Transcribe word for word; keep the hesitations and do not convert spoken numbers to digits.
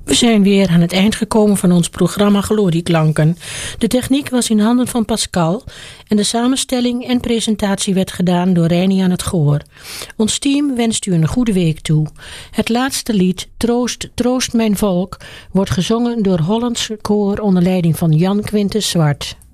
We zijn weer aan het eind gekomen van ons programma Glorieklanken. De techniek was in handen van Pascal en de samenstelling en presentatie werd gedaan door Reini aan het Goor. Ons team wenst u een goede week toe. Het laatste lied, Troost, Troost mijn volk, wordt gezongen door Hollands koor onder leiding van Jan Quintus Zwart.